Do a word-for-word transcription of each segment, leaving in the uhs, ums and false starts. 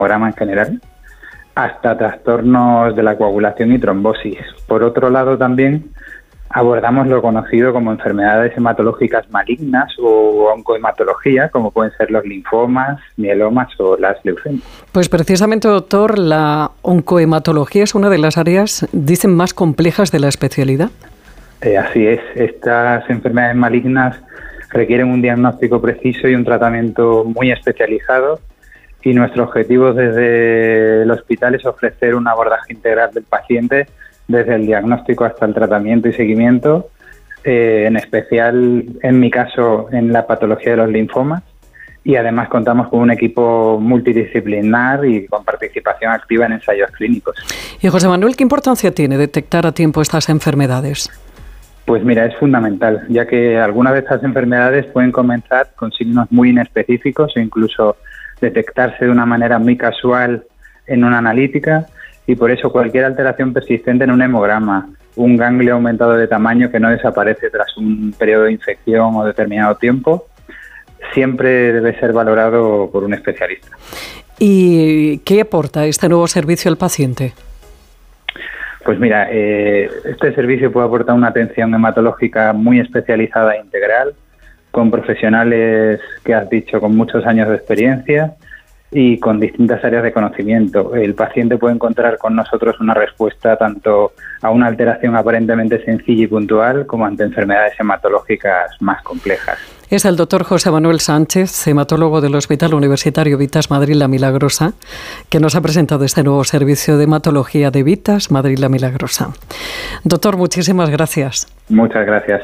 hemograma en general, hasta trastornos de la coagulación y trombosis. Por otro lado, también abordamos lo conocido como enfermedades hematológicas malignas o oncohematología, como pueden ser los linfomas, mielomas o las leucemias. Pues precisamente, doctor, la oncohematología es una de las áreas, dicen, más complejas de la especialidad. Eh, así es. Estas enfermedades malignas requieren un diagnóstico preciso y un tratamiento muy especializado, y nuestro objetivo desde el hospital es ofrecer un abordaje integral del paciente desde el diagnóstico hasta el tratamiento y seguimiento, eh, en especial, en mi caso, en la patología de los linfomas, y además contamos con un equipo multidisciplinar y con participación activa en ensayos clínicos. Y José Manuel, ¿qué importancia tiene detectar a tiempo estas enfermedades? Pues mira, es fundamental, ya que algunas de estas enfermedades pueden comenzar con signos muy inespecíficos o incluso detectarse de una manera muy casual en una analítica, y por eso cualquier alteración persistente en un hemograma, un ganglio aumentado de tamaño que no desaparece tras un periodo de infección o determinado tiempo, siempre debe ser valorado por un especialista. ¿Y qué aporta este nuevo servicio al paciente? Pues mira, eh, este servicio puede aportar una atención hematológica muy especializada e integral, con profesionales que has dicho con muchos años de experiencia y con distintas áreas de conocimiento. El paciente puede encontrar con nosotros una respuesta tanto a una alteración aparentemente sencilla y puntual como ante enfermedades hematológicas más complejas. Es el doctor José Manuel Sánchez, hematólogo del Hospital Universitario Vitas Madrid La Milagrosa, que nos ha presentado este nuevo servicio de hematología de Vitas Madrid La Milagrosa. Doctor, muchísimas gracias. Muchas gracias.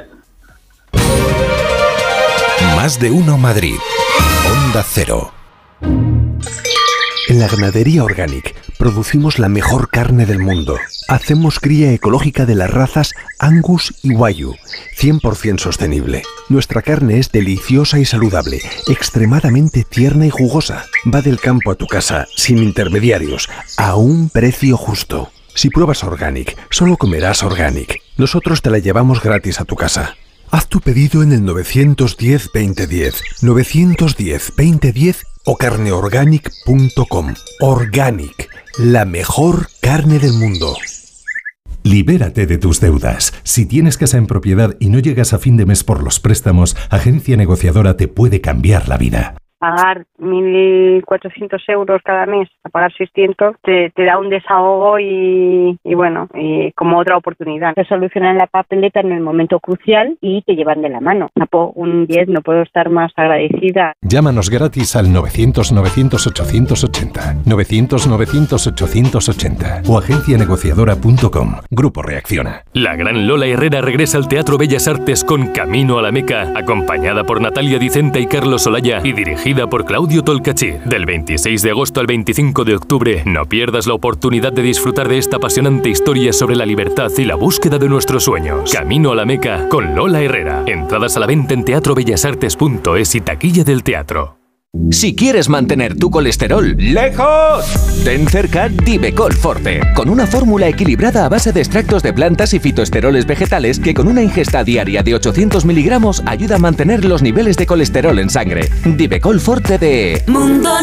Más de uno Madrid. Onda Cero. En la Ganadería Organic producimos la mejor carne del mundo. Hacemos cría ecológica de las razas Angus y Wagyu, cien por ciento sostenible. Nuestra carne es deliciosa y saludable, extremadamente tierna y jugosa. Va del campo a tu casa, sin intermediarios, a un precio justo. Si pruebas Organic, solo comerás Organic. Nosotros te la llevamos gratis a tu casa. Haz tu pedido en el nueve uno cero, veinte diez, nueve uno cero, veinte diez o carneorganic punto com. Organic, la mejor carne del mundo. Libérate de tus deudas. Si tienes casa en propiedad y no llegas a fin de mes por los préstamos, Agencia Negociadora te puede cambiar la vida. Pagar mil cuatrocientos euros cada mes, a pagar seiscientos, te, te da un desahogo y, y bueno, y como otra oportunidad. Te solucionan la papeleta en el momento crucial y te llevan de la mano. Un diez, no puedo estar más agradecida. Llámanos gratis al novecientos, novecientos, ochocientos ochenta, novecientos, novecientos, ochocientos ochenta o agencia negociadora punto com. Grupo Reacciona. La gran Lola Herrera regresa al Teatro Bellas Artes con Camino a la Meca, acompañada por Natalia Dicenta y Carlos Olaya y dirigida por Claudio Tolcachir. Del veintiséis de agosto al veinticinco de octubre, no pierdas la oportunidad de disfrutar de esta apasionante historia sobre la libertad y la búsqueda de nuestros sueños. Camino a la Meca con Lola Herrera. Entradas a la venta en teatro bellas artes punto es y taquilla del teatro. Si quieres mantener tu colesterol lejos, ten cerca Divecol Forte, con una fórmula equilibrada a base de extractos de plantas y fitoesteroles vegetales que con una ingesta diaria de ochocientos miligramos ayuda a mantener los niveles de colesterol en sangre. Divecol Forte de Mundo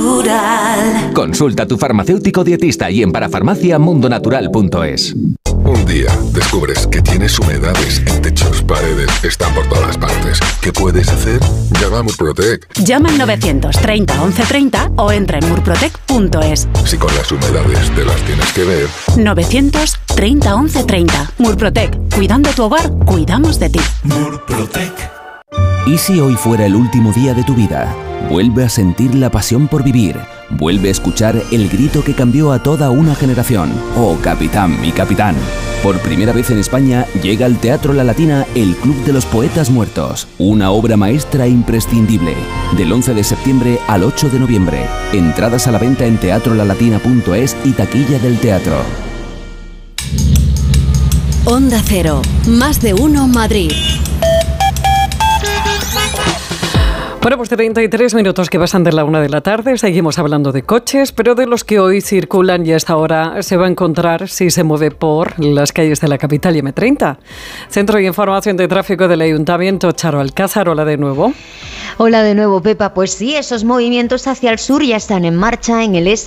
Natural. Consulta a tu farmacéutico dietista y en parafarmacia mundo natural punto es. Un día descubres que tienes humedades en techos, paredes, están por todas partes. ¿Qué puedes hacer? Llama a Murprotec. Llama al novecientos treinta once treinta o entra en murprotec punto es. Si con las humedades te las tienes que ver. novecientos treinta once treinta. Murprotec. Cuidando tu hogar, cuidamos de ti. Murprotec. ¿Y si hoy fuera el último día de tu vida? Vuelve a sentir la pasión por vivir. Vuelve a escuchar el grito que cambió a toda una generación. Oh, capitán, mi capitán. Por primera vez en España llega al Teatro La Latina el Club de los Poetas Muertos. Una obra maestra imprescindible. Del once de septiembre al ocho de noviembre. Entradas a la venta en teatro la latina punto es y taquilla del teatro. Onda Cero. Más de uno Madrid. Bueno, pues treinta y tres minutos que pasan de la una de la tarde, seguimos hablando de coches, pero de los que hoy circulan y a esta hora se va a encontrar si se mueve por las calles de la capital y eme treinta. Centro de Información de Tráfico del Ayuntamiento, Charo Alcázar, hola de nuevo. Hola de nuevo, Pepa. Pues sí, esos movimientos hacia el sur ya están en marcha en el este